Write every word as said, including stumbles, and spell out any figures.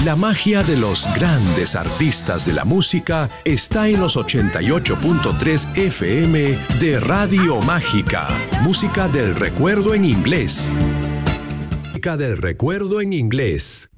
La magia de los grandes artistas de la música está en los ochenta y ocho punto tres F M de Radio Mágica. Música del recuerdo en inglés. Música del recuerdo en inglés.